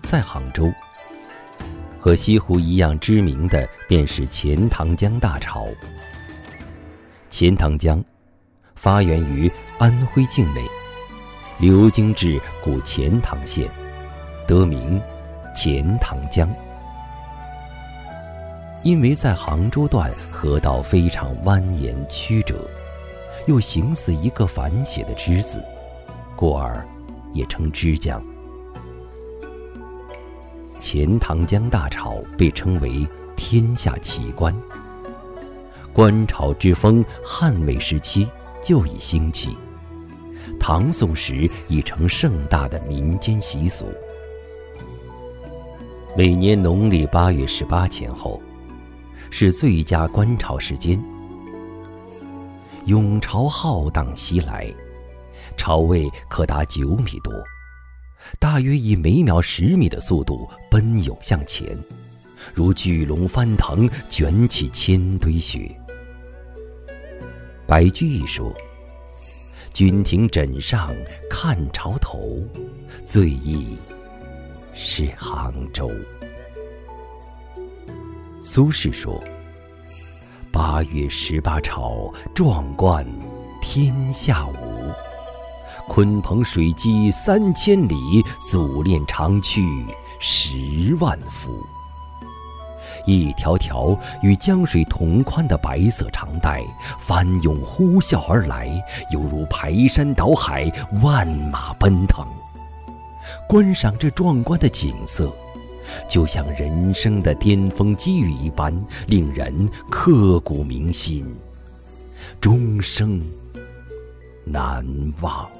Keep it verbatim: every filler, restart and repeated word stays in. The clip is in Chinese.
在杭州。和西湖一样知名的便是钱塘江大潮。钱塘江发源于安徽境内，流经至古钱塘县，得名钱塘江。因为在杭州段河道非常蜿蜒曲折，又形似一个反写的之字，故而也称之江。钱塘江大潮被称为天下奇观，观潮之风汉魏时期就已兴起，唐宋时已成盛大的民间习俗。每年农历八月十八前后是最佳观潮时间，涌潮浩荡袭来，潮位可达九米多，大约以每秒十米的速度奔涌向前，如巨龙翻腾，卷起千堆雪。白居易说：“君庭枕上看潮头，最忆是杭州。”苏轼说：“八月十八潮，壮观天下无。鲲鹏水击三千里，祖练长驱十万夫。”一条条与江水同宽的白色长带翻涌呼啸而来，犹如排山倒海，万马奔腾。观赏这壮观的景色，就像人生的巅峰机遇一般，令人刻骨铭心，终生难忘。